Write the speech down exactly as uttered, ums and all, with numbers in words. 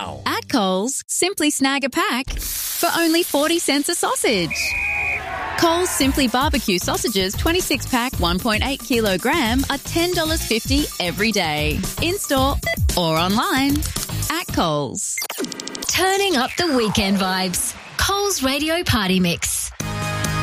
now. At Coles, simply snag a pack for only forty cents a sausage. Coles Simply Barbecue sausages twenty-six pack one point eight kilogram are ten dollars fifty every day. In-store or online. At Coles. Turning up the weekend vibes. Coles Radio Party Mix.